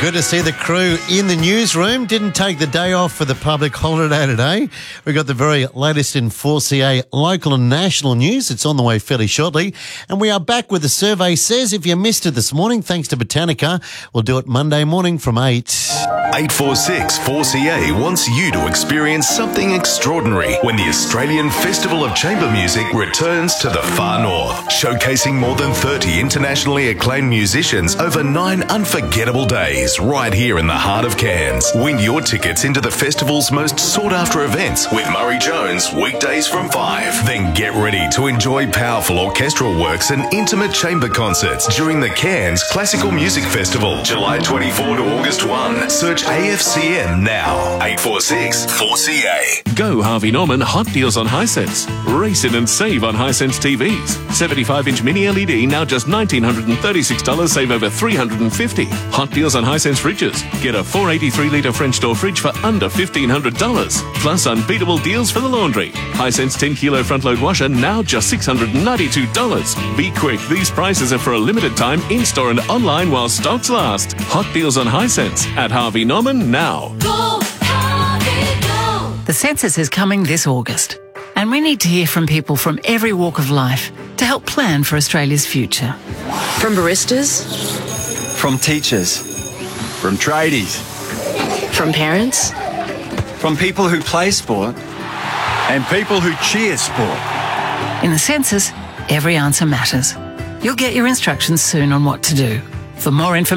Good to see the crew in the newsroom. Didn't take the day off for the public holiday today. We've got the very latest in 4CA local and national news. It's on the way fairly shortly. And we are back with the survey says. If you missed it this morning, thanks to Botanica, we'll do it Monday morning from 8. 846 4CA wants you to experience something extraordinary when the Australian Festival of Chamber Music returns to the far north, showcasing more than 30 internationally acclaimed musicians over 9 unforgettable days right here in the heart of Cairns. Win your tickets into the festival's most sought-after events with Murray Jones weekdays from 5. Then get ready to enjoy powerful orchestral works and intimate chamber concerts during the Cairns Classical Music Festival, July 24 to August 1. Search AFCM now. 846 4CA. Go Harvey Norman hot deals on Hisense. Race in and save on Hisense TVs. 75-inch mini LED now just $1,936, save over $350. Hot deals on Hisense fridges. Get a 483-litre French door fridge for under $1,500. Plus unbeatable deals for the laundry. Hisense 10-kilo front-load washer now just $692. Be quick, these prices are for a limited time in-store and online while stocks last. Hot deals on Hisense at Harvey Norman now. Go, Harvey, go. The census is coming this August, and we need to hear from people from every walk of life to help plan for Australia's future. From baristas, from teachers, from tradies, from parents, from people who play sport, and people who cheer sport. In the census, every answer matters. You'll get your instructions soon on what to do. For more information,